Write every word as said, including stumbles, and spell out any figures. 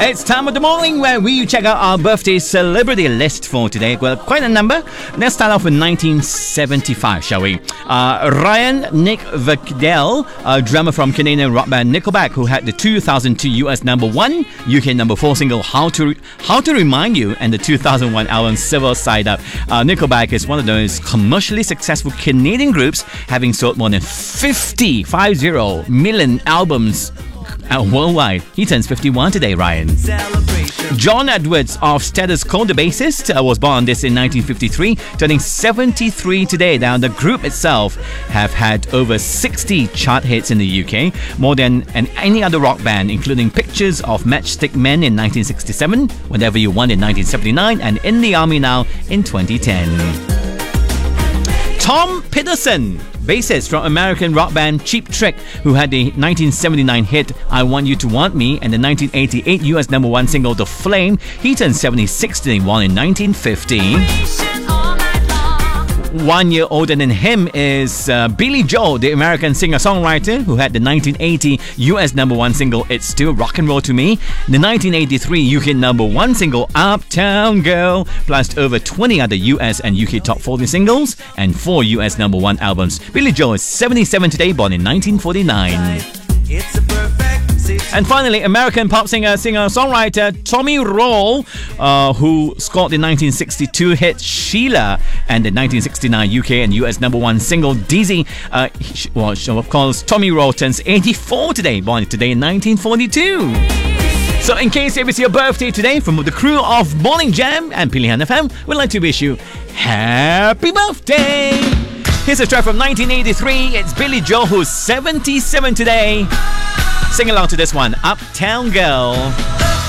It's time of the morning where we check out our birthday celebrity list for today. Well, quite a number. Let's start off with nineteen seventy-five, shall we? Uh, Ryan Nick Verdell, a drummer from Canadian rock band Nickelback, who had the two thousand two U S number one, U K number four single How to How to Remind You, and the two thousand one album Civil Side Up. Uh, Nickelback is one of those commercially successful Canadian groups, having sold more than fifty, fifty million albums Uh, worldwide. He turns fifty-one today, Ryan. John Edwards of Status Quo, the bassist, uh, was born this in nineteen fifty-three, turning seventy-three today. Now, the group itself have had over sixty chart hits in the U K, more than an, any other rock band, including Pictures of Matchstick Men in nineteen sixty-seven, Whatever You Want in nineteen seventy-nine, and In the Army Now in twenty ten. Tom Peterson, bassist from American rock band Cheap Trick, who had the nineteen seventy-nine hit I Want You to Want Me and the nineteen eighty-eight U S number one single The Flame. He turned seventy-six today, born in nineteen fifty. One year older than him is uh, Billy Joel, the American singer-songwriter, who had the nineteen eighty U S number one single It's Still Rock and Roll to Me, the nineteen eighty-three U K number one single Uptown Girl, plus over twenty other U S and U K top forty singles and four U S number one albums. Billy Joel is seventy-seven today, born in nineteen forty-nine. It's a perfect And finally, American pop singer, singer-songwriter Tommy Roll, uh, who scored the nineteen sixty-two hit Sheila and the nineteen sixty-nine U K and U S number one single Dizzy. Uh, well, of course, Tommy Roll turns eighty-four today, born today in nineteen forty-two. So in case it was your birthday today, from the crew of Morning Jam and Pilihan F M, we'd like to wish you happy birthday! Here's a track from nineteen eighty-three. It's Billy Joel, who's seventy-seven today. Sing along to this one, Uptown Girl.